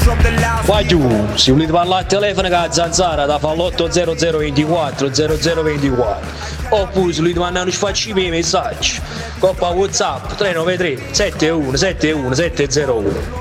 Qua giù, se volete parlare al telefono con la zanzara da fa l'80024 0024 oppure se volete mandare un sfacci per i messaggi coppa WhatsApp 393 71 71 701.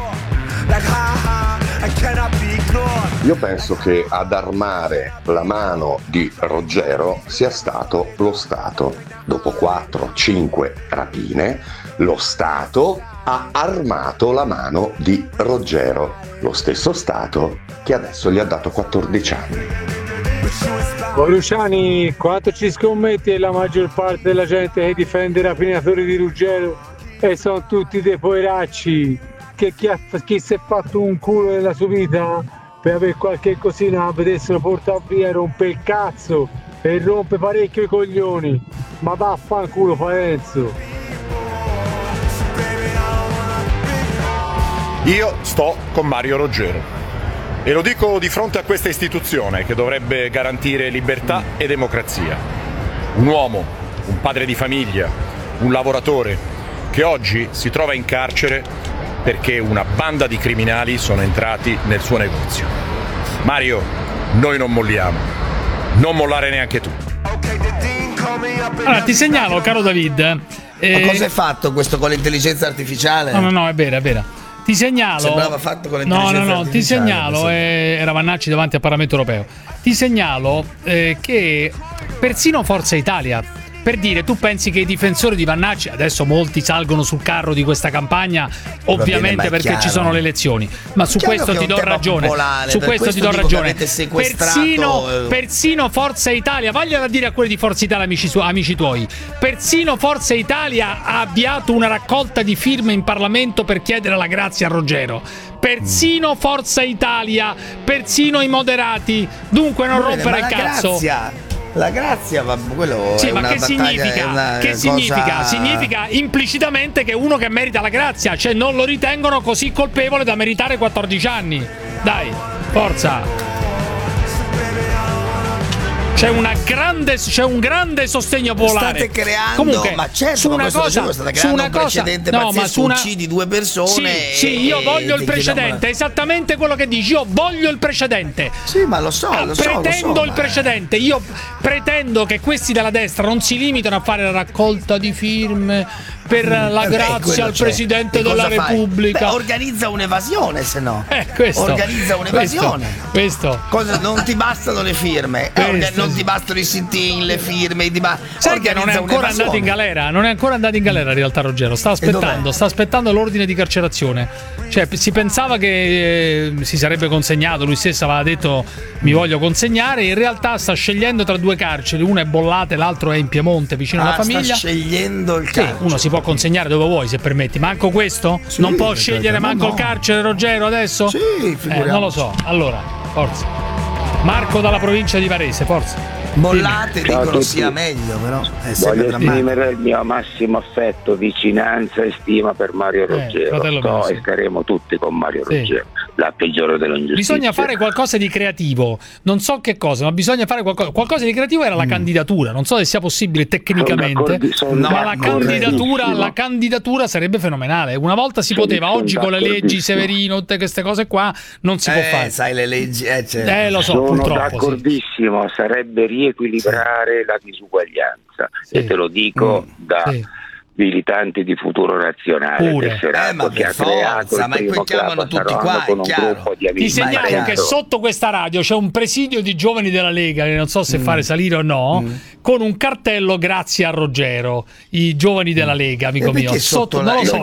Io penso che ad armare la mano di Ruggero sia stato lo Stato. Dopo 4-5 rapine, lo Stato ha armato la mano di Ruggero, lo stesso Stato che adesso gli ha dato 14 anni. Luciani, quanto ci scommetti che la maggior parte della gente che difende i rapinatori di Ruggero e sono tutti dei poveracci, che chi si è fatto un culo nella sua vita per avere qualche cosina a vedessero portare via, rompe il cazzo e rompe parecchio i coglioni, ma vaffanculo Parenzo. Io sto con Mario Ruggero e lo dico di fronte a questa istituzione che dovrebbe garantire libertà e democrazia. Un uomo, un padre di famiglia, un lavoratore che oggi si trova in carcere perché una banda di criminali sono entrati nel suo negozio. Mario, noi non molliamo, non mollare neanche tu. Allora, ti segnalo, caro David. Ma cosa hai fatto questo con l'intelligenza artificiale? No, è vera. Ti segnalo. Sembrava fatto con l'intelligenza artificiale. Ti segnalo, era Vannacci davanti al Parlamento europeo. Ti segnalo che persino Forza Italia, per dire, tu pensi che i difensori di Vannacci, adesso molti salgono sul carro di questa campagna, ovviamente perché ci sono le elezioni, ma su questo ti do ragione. Su questo ti do ragione. Persino Forza Italia, vagliela a dire a quelli di Forza Italia, amici tuoi, persino Forza Italia ha avviato una raccolta di firme in Parlamento per chiedere la grazia a Ruggero. Persino Forza Italia, persino i moderati. Dunque non rompere il cazzo. La grazia, quello sì, è ma una che battaglia, significa? Che cosa... significa? Significa implicitamente che uno che merita la grazia, cioè non lo ritengono così colpevole da meritare 14 anni. Dai, forza. C'è un grande sostegno popolare. State creando, comunque, ma certo, su una cosa, state creando un precedente pazzesco, uccidi due persone. Sì, io voglio il precedente, esattamente quello che dici. Io voglio il precedente. Sì, ma lo so. Pretendo il precedente. Io pretendo che questi della destra non si limitano a fare la raccolta di firme per la grazia al Presidente della Repubblica. Organizza un'evasione, se no. Questo. Organizza un'evasione. Questo. Non ti bastano le firme. Non ti bastano i sit-in, le firme. Sai che non è ancora andato in galera? Non è ancora andato in galera in realtà Ruggero. Sta aspettando l'ordine di carcerazione. Cioè, si pensava che si sarebbe consegnato. Lui stesso aveva detto mi voglio consegnare. In realtà sta scegliendo tra due carceri. Una è Bollate, l'altro è in Piemonte, vicino alla famiglia. Sta scegliendo il carcere. Uno si può consegnare dove vuoi, se permetti. Manco questo? Sì, non può scegliere manco il carcere, Ruggero, adesso? Sì, figuriamoci. Non lo so. Allora, forza. Marco dalla provincia di Varese, forza. Mollate dicono sia meglio, però è sempre voglio esprimere il mio massimo affetto, vicinanza e stima per Mario Ruggero. E staremo tutti con Mario Ruggero, la peggiore delle ingiustizie. Bisogna fare qualcosa di creativo, non so che cosa, ma bisogna fare qualcosa di creativo. Era la candidatura, non so se sia possibile tecnicamente, ma la candidatura sarebbe fenomenale. Una volta si poteva, oggi con le leggi Severino, tutte queste cose qua non si può fare. Sai le leggi, lo so, sono purtroppo. D'accordissimo, sarebbe riequilibrare la disuguaglianza, e te lo dico da militanti di Futuro Nazionale, tesserato che ha creato il primo club tutti qua, con un gruppo di amici. Ti segnalo che sotto questa radio c'è un presidio di giovani della Lega, che non so se fare salire o no, con un cartello grazie a Ruggero, i giovani della Lega, amico mio. Sotto non lo so.